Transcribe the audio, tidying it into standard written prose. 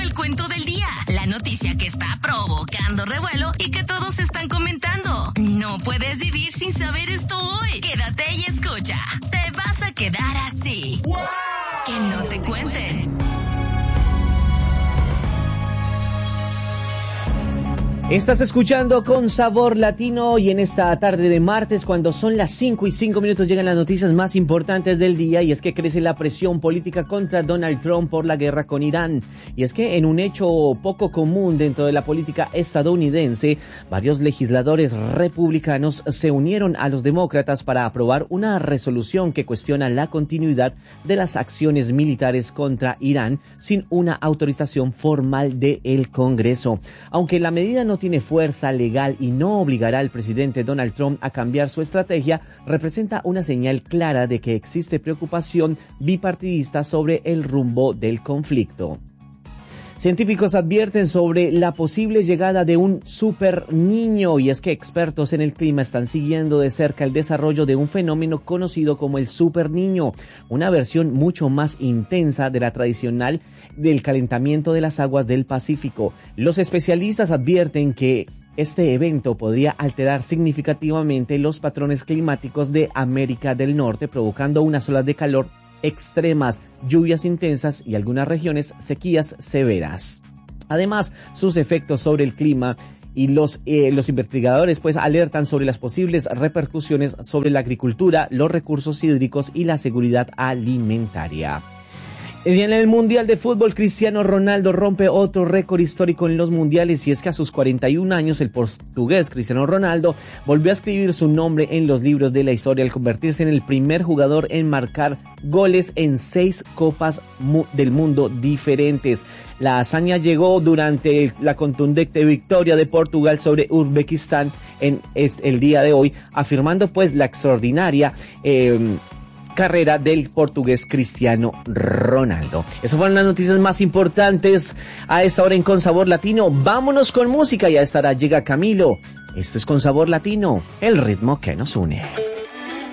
el cuento del día, la noticia que está provocando revuelo y que todos están comentando. No puedes vivir sin saber esto hoy. Quédate y escucha. Te vas a quedar así. ¡Wow! Que no te cuenten. Estás escuchando Con Sabor Latino y en esta tarde de martes, cuando son las 5:05, llegan las noticias más importantes del día, y es que crece la presión política contra Donald Trump por la guerra con Irán. Y es que en un hecho poco común dentro de la política estadounidense, varios legisladores republicanos se unieron a los demócratas para aprobar una resolución que cuestiona la continuidad de las acciones militares contra Irán sin una autorización formal del Congreso. Aunque la medida no tiene fuerza legal y no obligará al presidente Donald Trump a cambiar su estrategia, representa una señal clara de que existe preocupación bipartidista sobre el rumbo del conflicto. Científicos advierten sobre la posible llegada de un super niño, y es que expertos en el clima están siguiendo de cerca el desarrollo de un fenómeno conocido como el super niño, una versión mucho más intensa de la tradicional del calentamiento de las aguas del Pacífico. Los especialistas advierten que este evento podría alterar significativamente los patrones climáticos de América del Norte, provocando unas olas de calor extremas, lluvias intensas y algunas regiones sequías severas. Además, sus efectos sobre el clima y los investigadores alertan sobre las posibles repercusiones sobre la agricultura, los recursos hídricos y la seguridad alimentaria. En el Mundial de Fútbol, Cristiano Ronaldo rompe otro récord histórico en los mundiales, y es que a sus 41 años el portugués Cristiano Ronaldo volvió a escribir su nombre en los libros de la historia al convertirse en el primer jugador en marcar goles en 6 copas del mundo diferentes. La hazaña llegó durante la contundente victoria de Portugal sobre Uzbekistán en el día de hoy, afirmando la extraordinaria carrera del portugués Cristiano Ronaldo. Esas fueron las noticias más importantes a esta hora en Con Sabor Latino. Vámonos con música, y a esta hora llega Camilo. Esto es Con Sabor Latino, el ritmo que nos une.